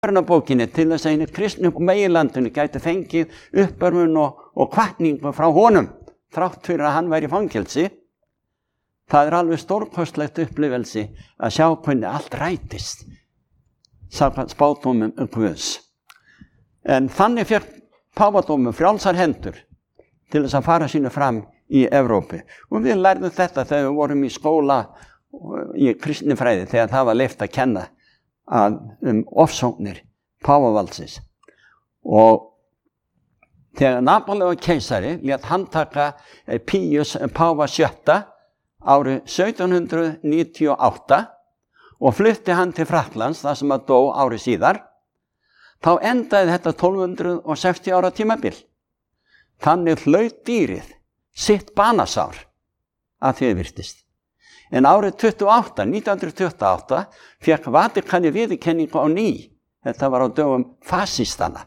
bókinni til þess að einu kristnu meginlandinu gæti fengið uppörvun og hvatningu frá honum, þrátt fyrir að hann væri í fangelsi. Það alveg stórkostlegt upplifelsi að sjá hvernig allt rætist, samkvæmt spádómum Guðs. En þannig fékk páfadómur frjálsar hendur til þess að fara sínu fram í Evrópu. Og við lærðum þetta þegar við vorum í skóla í kristinfræði, þegar það var leyft að kenna ofsóknir páfavaldsins. Og þegar Napóleon keisari lét handtaka Píus páfa VII árið 1798 og flutti hann til Frakklands, þar sem hann dó árið síðar, þá endaði þetta 1260 ára tímabil. Þannig hlaut dýrið sitt banasár að því virtist. En árið 1928 fékk Vatíkanið viðurkenningu á ný, þetta var á dögum fasistana,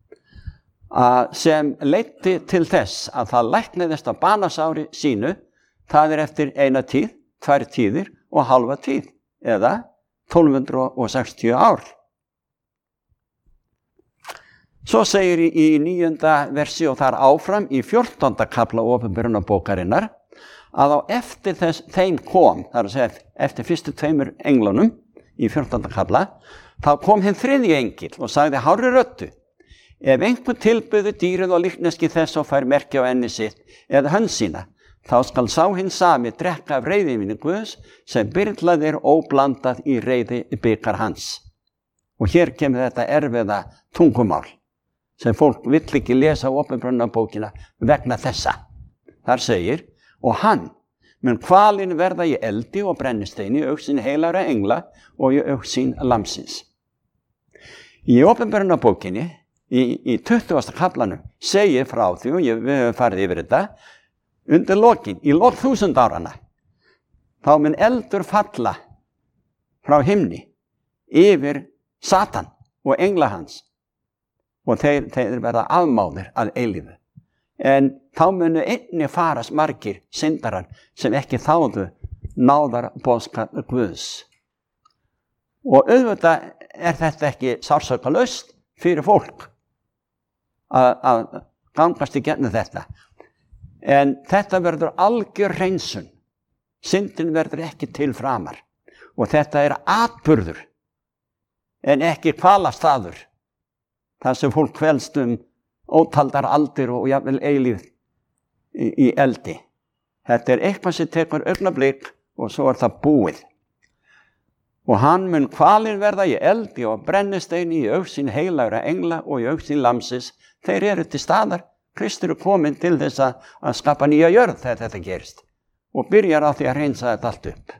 sem leiddi til þess að það læknaðist á banasári sínu, það eftir eina tíð, 2 tíðir og hálfa tíð, eða 1260 ár. Svo segir í 9. versi og þar áfram í 14. kafla opinberunarbókarinnar, að á eftir þeim kom, það að segja eftir fyrstu 2 englunum í 14. kafla, þá kom hinn 3. engil og sagði hárri röddu: ef einhver tilbyðu dýrið og líkneski þess og fær merki á enni sitt eða hönd sína, þá skal sá hinn sami drekka af reiðivíni Guðs sem byrlaðir óblandað í reiði bikar hans. Og hér kemur þetta erfiða tungumál sem fólk vill ekki lesa opinberunarbókina vegna þessa. Þar segir: og hann mun hvalinn verða í eldi og brennisteini í augsýn heilagra engla og í augsýn lamsins. Í opinberunarbókinni, í 20. kaflanum, segir frá því, og við höfum farið yfir þetta, undir lokin, í lok 1000 áranna, þá mun eldur falla frá himni yfir Satan og engla hans, og þeir verða afmáðir að eilífu. En þá munu einnig farast margir syndarar sem ekki þáðu náðarboðskap Guðs. Og auðvitað þetta ekki sársaukalaust fyrir fólk að gangast í gegnum þetta. En þetta verður algjör hreinsun. Syndin verður ekki til framar. Og þetta atburður en ekki hvalastaður. Það sem fólk kvelst ótaldar aldir og jafnvel eilífð í eldi. Þetta eitthvað sem tekur augnablik og svo það búið. Og hann mun hvalinn verða í eldi og brennisteini í augsýn heilagra engla og í augsýn lamsins. Þeir til staðar. Kristur kominn til þess að skapa nýja jörð þegar þetta gerist. Og byrjar á því að hreinsa þetta allt upp.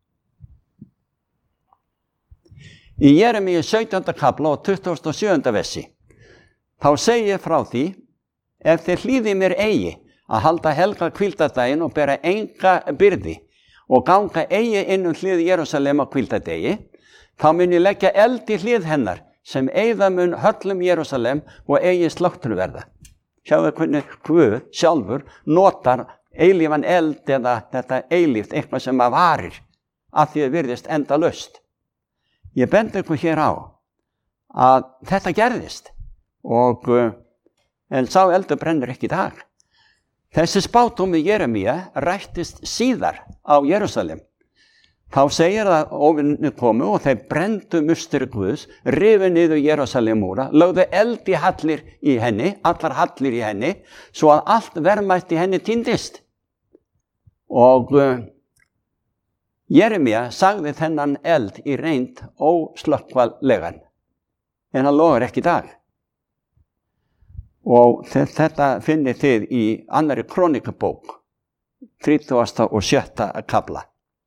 Í Jeremíu 17. kafla og 27. versi, þá segir frá því: ef þeir hlýði mér eigi að halda helga hvíldardaginn og bera enga byrði og ganga eigi inn hlið Jerúsalem á hvíldardegi, þá mun ég leggja eld í hlið hennar sem eyða mun höllum Jerúsalem og eigi slátturverða. Sjáðu hvernig Guð sjálfur notar eilífan eld eða þetta eilíft, eitthvað sem varir, að því virðist endalaust. Ég bendi ykkur hér á að þetta gerðist. En sá eldur brennur ekki í dag. Þessi spádómur Jeremía rættist síðar á Jerúsalem. Þá segir að óvinnir komu og þeir brenndu musteri Guðs, rifu niður Jerúsalemmúra, lögðu eld í hallir í henni, allar hallir í henni, svo að allt verðmætt í henni týndist. Og Jeremía sagði þennan eld í reynd óslökkvalegan, en hann logar ekki í dag. Og þetta finnið þið í annarri krónikabók, 37. kafla.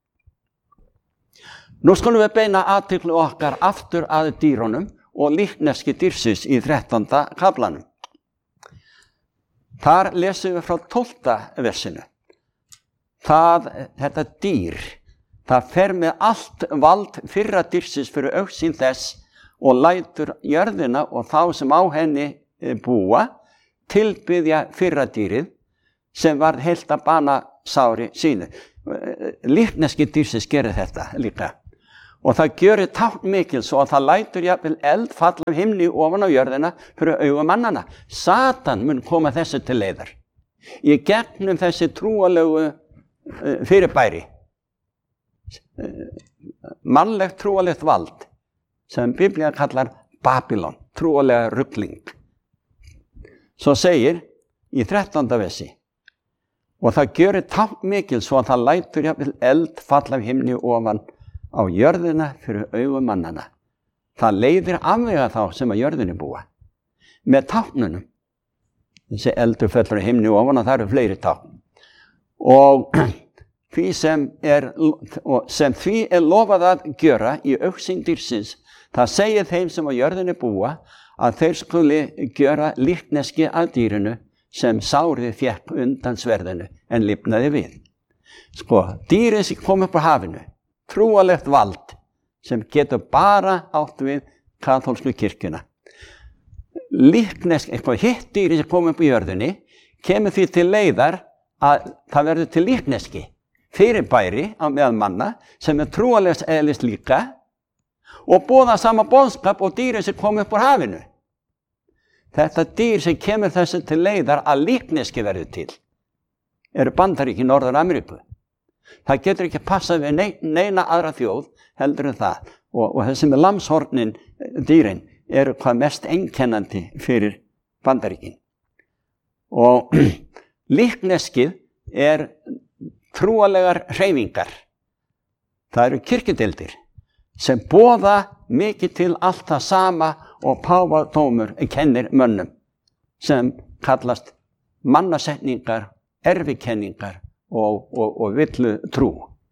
Nú skulum við beina athygli okkar aftur að dýrunum og líkneski dýrsins í 13. kaflanum. Þar lesum við frá 12. versinu. Þetta dýr, það fer með allt vald fyrra dýrsins fyrir augsýn þess og lætur jörðina og þá sem á henni búa tilbiðja fyrra dýrið sem var heilt að bana sári sínu. Líkneski dýrsins gerir þetta líka. Og það gjörir tákn mikil svo að það lætur jafnvel eld falla af himni ofan á jörðina fyrir augum mannanna. Satan mun koma þessu til leiðar. Í gegnum þessi trúalegu fyrirbæri. Mannlegt trúalegt vald sem Biblían kallar Babylon, trúalega rugling. Svo segir í 13. versi: og það gjörir tákn mikil svo að það lætur jafnvel eld falla af himni ofan á jörðina fyrir augum mannanna. Það leiðir afvega þá sem að jörðinni búa. Með táknunum. Þessi eldur fellur af himni ofan og það eru fleiri tákn. Og því sem því er lofað að gjöra í augsýn dýrsins, það segir þeim sem á jörðinni búa að þeir skuli gjöra líkneski að dýrinu sem sárið fékk undan sverðinu en lifnaði við. Sko, dýrið sem kom upp á hafinu, trúalegt vald sem getur bara átt við kaþólsku kirkjuna. Líkneski, eitthvað hitt dýri sem kom upp á jörðinni, kemur því til leiðar að það verður til líkneski fyrirbæri á meðal manna sem er trúalegs eðlis líka og boða sama boðskap og dýri sem kom upp á hafinu. Þetta dýr sem kemur þessu til leiðar að líkneski verður til eru Bandaríkin Norður-Ameríku. Það getur ekki passað við neina aðra þjóð heldur en það. Og þessi með lamshornin dýrin eru hvað mest einkennandi fyrir Bandaríkin. Og líkneskið er trúalegar hreyfingar. Það eru kirkjudeildir sem boða mikið til allt það sama og páfadómur kennir mönnum sem kallast mannasetningar, erfikenningar og villu trú.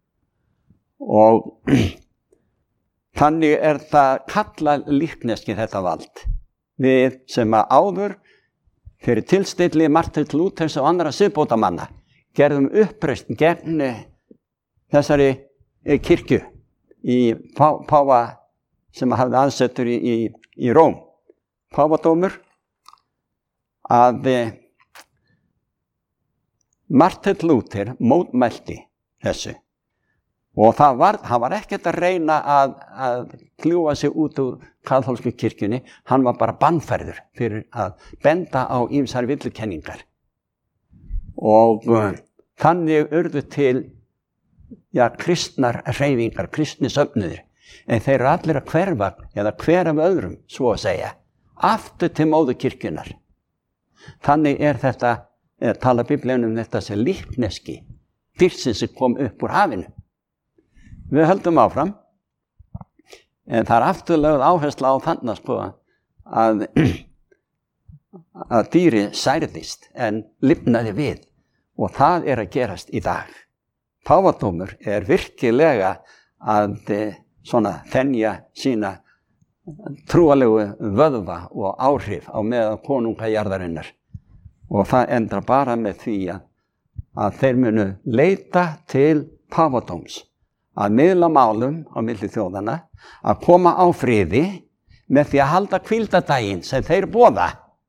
Og þannig er það kallað líkneski þetta vald. Við sem að áður fyrir tilstilli Martin Luthers og annara siðbótamanna gerðum uppreisn gegn þessari kirkju í páfa sem hafði aðsetur í Róm. Páfadómur að Martin Luther mótmælti þessu og hann var ekkert að reyna að kljúfa sig út úr kaþólsku kirkjunni, hann var bara bannfærður fyrir að benda á ýmsar villukenningar. Og þannig urðu til kristnar hreyfingar, kristni söfnuðir, en þeir eru allir að hverfa eða hver af öðrum, svo að segja, aftur til móður kirkjunar. Þannig er þetta tala Biblían þetta sem líkneski dýrsins sem kom upp úr hafinu. Við höldum áfram, en það er aftur lögð áhersla á þannig sko, að dýri særðist en lifnaði við og það er að gerast í dag. Páfadómur er virkilega að þenja sína trúalegu vöðva og áhrif á meðal konunga jarðarinnar. Og það endrar bara með því að þeir munu leita til páfadóms, að miðla málum á milli þjóðana, að koma á friði með því að halda hvíldardaginn sem þeir boða,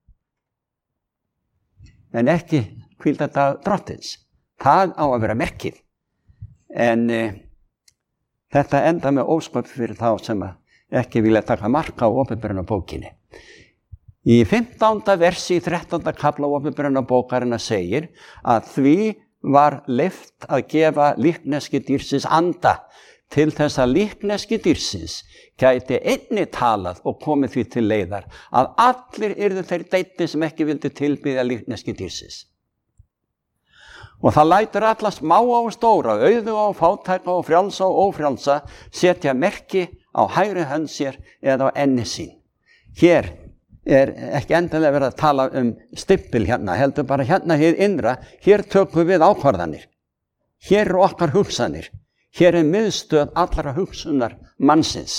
en ekki hvíldardag drottins. Það á að vera merkið. En þetta enda með ósköp fyrir þá sem ekki vilja taka mark á opinberunarbókinni. Í 15. versi í 13. kafla opinberunarbókarinnar segir að því var leyft að gefa líkneski dýrsins anda til þess að líkneski dýrsins gæti einnig talað og komið því til leiðar að allir yrðu þeir deiti sem ekki vildi tilbiðja líkneski dýrsins. Og það lætur alla smáa og stóra, auðu og fátæka og frjálsa og ófrjálsa setja merki á hægri hönd sér eða á enni sín. Hér er ekki endilega verið að tala stimpil hérna, heldur bara hérna hér innra, hér tökum við ákvarðanir. Hér eru okkar hugsanir. Hér er miðstöð allra hugsunar mannsins.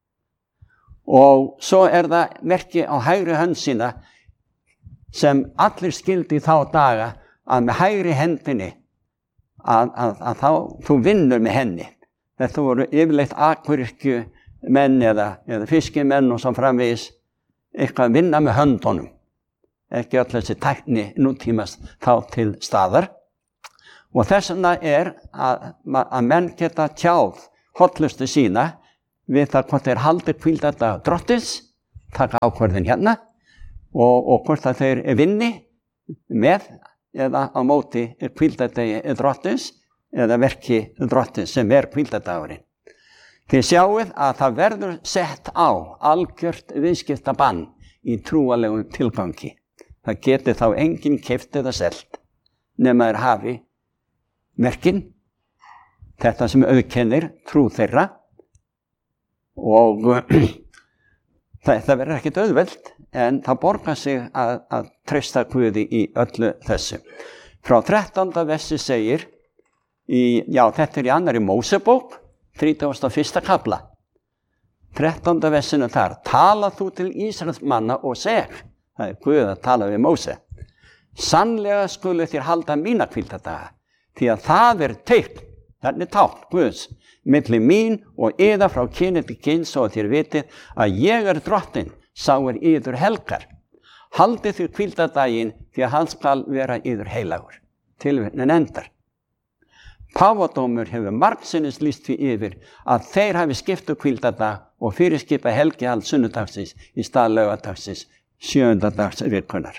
Og svo er það merki á hægri hönd sína sem allir skildi í þá daga að með hægri hendinni að þá þú vinnur með henni. Þetta voru yfirleitt akkuryrkju menn eða fiskimenn og svo framvegis eitthvað að vinna með höndunum. Ekki öll þessi tækni nútímast þá til staðar. Og þess vegna er að menn geta tjáð hollustu sína við það hvort þeir haldi hvíldardag drottins, taka ákvörðun hérna og hvort að þeir vinni með eða á móti hvíldardegi drottins eða verki drottins sem hvíldardagurinn. Þið sjáuð að það verður sett á algjört viðskiptabann í trúalegum tilgangi. Það geti þá enginn keypt eða selt nema þeir hafi merkin, þetta sem auðkennir trú þeirra og það verður ekkert auðvelt en það borgar sig að treysta Guði í öllu þessu. Frá 13. versi segir, þetta í annarri Mósebók, 31. kafla. 13. versinu þar, tala þú til Ísraels manna og seg, það Guð að tala við Móse, sannlega skulu þér halda mína hvíldardaga, því að það teikn, þannig tákn Guðs, milli mín og yðar frá kyni til kyns svo að þér vitið að ég drottinn, sá yður helgar. Haldið þér hvíldardaginn því að hann skal vera yður heilagur. Tilvitnunin endar. Páfadómur hefur margsinnis lýst því yfir að þeir hafi skipt hvíldardag og fyrirskipa helgihald sunnudagsins í stað laugadagsins 7. dags vikunar.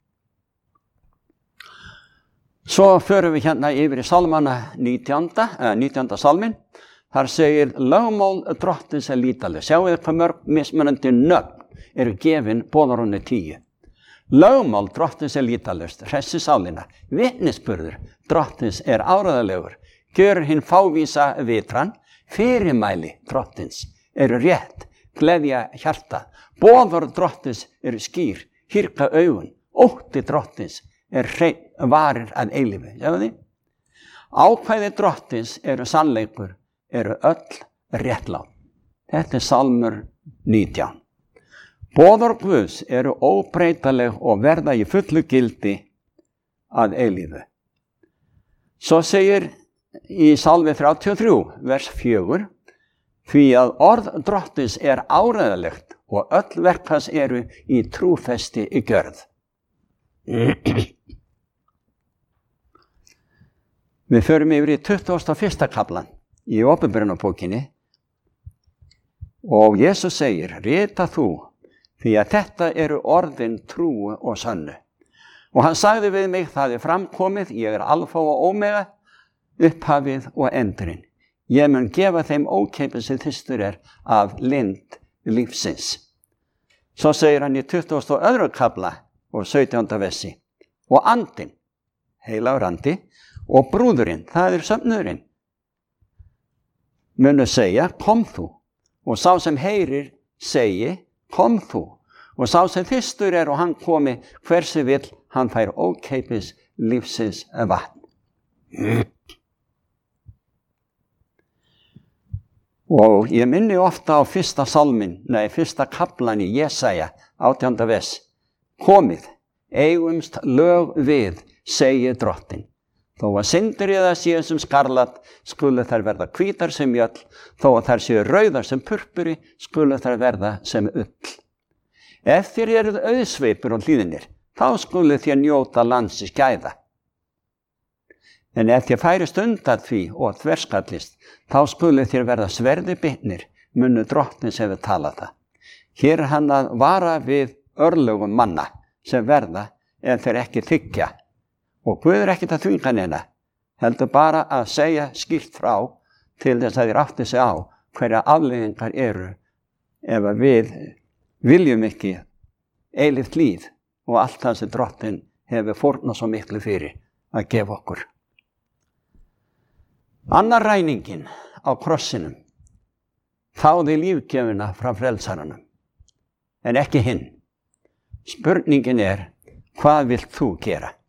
Svo förum við hérna yfir í Salmana 19. salmin. Þar segir lögmál drottins lítaleg. Sjáu þið hvað mörg mismunandi nöfn eru gefin boðorðunni 10. Lögmál drottins lítalegt, hressi sálina. Vitnisburður drottins áreiðanlegur. Gjörur hinn fávísa vitran. Fyrirmæli drottins eru rétt, gleðja hjarta. Boðorð drottins eru skýr, hyrka augun. Ótti drottins hreinn varir að eilífi. Sjáu þið? Ákvæði drottins eru sannleikur, eru öll réttlát. Þetta Salmur 19. Boðorð Guðs eru óbreytaleg og verða í fullu gildi að eilífu. Svo segir í Salmi 33, vers 4, því að orð drottins áreiðanlegt og öll verk hans eru í trúfesti í gjörð. Við förum yfir í 21. kaflan í Åpenbarunarbókinni og Jesus segir, rita þú, því að þetta eru orðin trúu og sönnu. Og hann sagði við mig, það framkomið, ég alfa og omega, upphafið og endurinn. Ég mun gefa þeim ókeypis sem þyrstur af lind lífsins. Svo segir hann í 22. kafla og 17. versi. Og andinn, heilagur andi, og brúðurinn, það söfnuðurinn, munu segja, kom þú. Og sá sem heyrir segi, kom þú. Og sá sem þyrstur og hann komi, hversu vill, hann fær ókeypis lífsins vatn. Og ég minni ofta á 1. kaflan í Jesaja, 18. vers. Komið, eigumst lög við, segir drottinn. Þó að syndir ég það séu sem skarlat, skulu þær verða hvítar sem mjöll, þó að þær séu rauðar sem purpuri, skulu þær verða sem ull. Ef þér eruð auðsveipur og hlýðinir, þá skulu þér njóta landsins gæða. En ef þér færist undan því og þverskallist, þá skulu þér verða sverði bitnir, munu drottins hefur talað það. Hér hann að vara við örlögum manna sem verða ef þeir ekki þiggja. Og Guð ekkert að þvinga neina, heldur bara að segja skýrt frá til þess að þeir átti sig á hverja afleiðingar eru ef við viljum ekki eilíft líf og allt það sem drottinn hefur fórnað svo miklu fyrir að gefa okkur. Annar ræningin á krossinum þáði lífgjöfina frá frelsaranum, en ekki hinn. Spurningin hvað vilt þú gera?